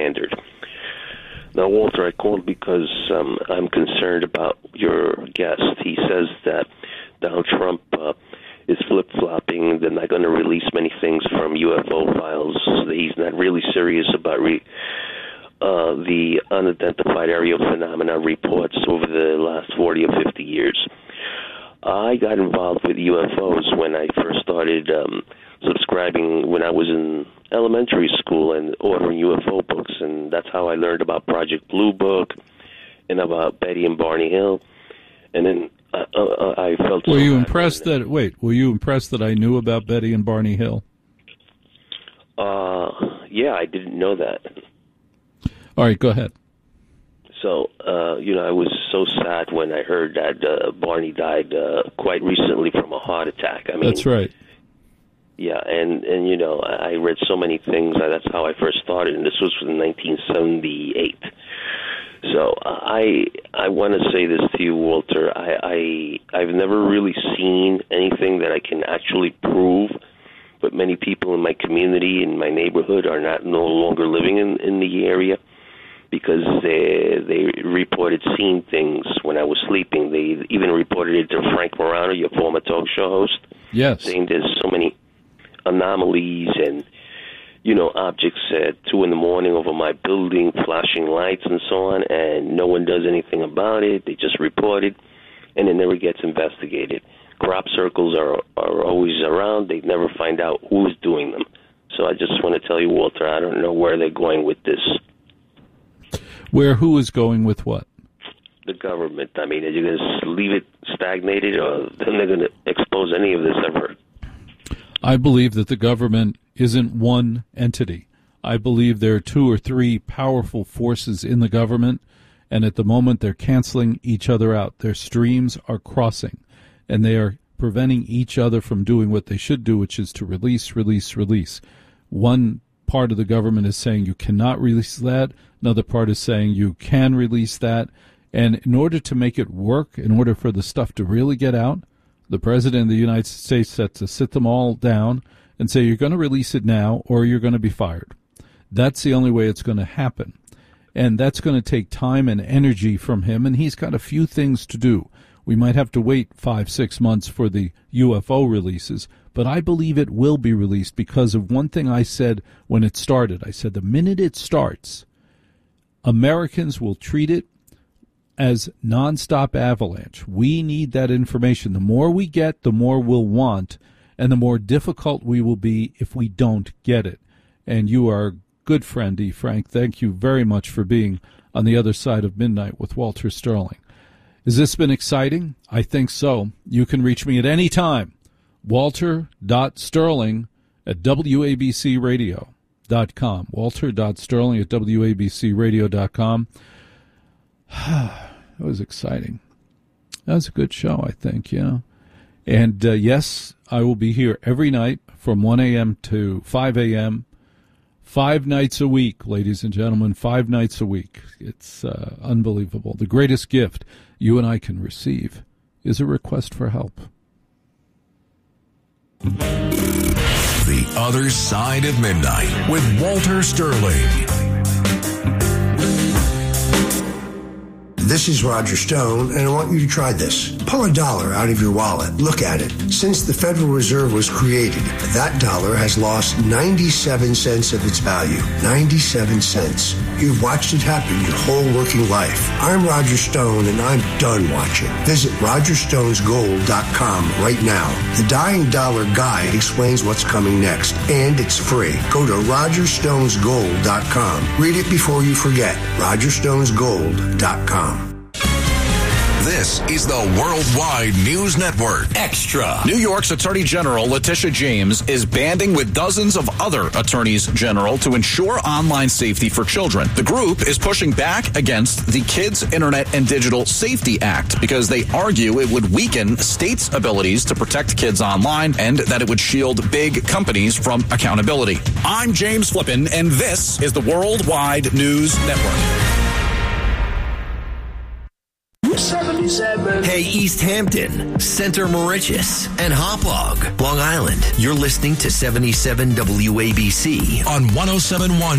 standard. Now, Walter, I called because I'm concerned about your guest. He says that Donald Trump is flip-flopping. They're not going to release many things from UFO files. He's not really serious about the unidentified aerial phenomena reports over the last 40 or 50 years. I got involved with UFOs when I first started subscribing when I was in elementary school and ordering UFO books, and that's how I learned about Project Blue Book and about Betty and Barney Hill. And then I felt. Were you impressed that I knew about Betty and Barney Hill? Yeah, I didn't know that. All right, go ahead. So, I was so sad when I heard that Barney died quite recently from a heart attack. I mean, that's right. Yeah, and I read so many things. That's how I first started, and this was in 1978. So I want to say this to you, Walter. I've never really seen anything that I can actually prove, but many people in my community, in my neighborhood, are no longer living in the area because they reported seeing things when I was sleeping. They even reported it to Frank Morano, your former talk show host. Yes. Saying there's so many anomalies and objects at 2 a.m. over my building, flashing lights and so on, and no one does anything about it. They just report it, and it never gets investigated. Crop circles are always around. They never find out who's doing them. So I just want to tell you, Walter, I don't know where they're going with this. Who is going with what? The government. I mean, are you going to leave it stagnated, or then they're going to expose any of this ever? I believe that the government isn't one entity. I believe there are 2 or 3 powerful forces in the government, and at the moment they're canceling each other out. Their streams are crossing, and they are preventing each other from doing what they should do, which is to release. One part of the government is saying you cannot release that. Another part is saying you can release that. And in order to make it work, in order for the stuff to really get out, the President of the United States had to sit them all down and say, you're going to release it now or you're going to be fired. That's the only way it's going to happen. And that's going to take time and energy from him, and he's got a few things to do. We might have to wait 5-6 months for the UFO releases, but I believe it will be released because of one thing I said when it started. I said the minute it starts, Americans will treat it as nonstop avalanche. We need that information. The more we get, the more we'll want, and the more difficult we will be if we don't get it. And you are a good friend, E. Frank. Thank you very much for being on the other side of midnight with Walter Sterling. Has this been exciting? I think so. You can reach me at any time. Walter.Sterling@WABCRadio.com. Walter.Sterling@WABCRadio.com. That was exciting. That was a good show, I think, And, yes, I will be here every night from 1 a.m. to 5 a.m., 5 nights a week, ladies and gentlemen, 5 nights a week. It's unbelievable. The greatest gift you and I can receive is a request for help. The Other Side of Midnight with Walter Sterling. This is Roger Stone, and I want you to try this. Pull $1 out of your wallet. Look at it. Since the Federal Reserve was created, that dollar has lost 97 cents of its value. 97 cents. You've watched it happen your whole working life. I'm Roger Stone, and I'm done watching. Visit RogerStonesGold.com right now. The Dying Dollar Guide explains what's coming next, and it's free. Go to RogerStonesGold.com. Read it before you forget. RogerStonesGold.com. This is the Worldwide News Network. Extra. New York's Attorney General Letitia James is banding with dozens of other attorneys general to ensure online safety for children. The group is pushing back against the Kids Internet and Digital Safety Act because they argue it would weaken states' abilities to protect kids online and that it would shield big companies from accountability. I'm James Flippin, and this is the Worldwide News Network. 77. Hey, East Hampton, Center Moriches, and Hauppauge, Long Island. You're listening to 77 WABC on 107.1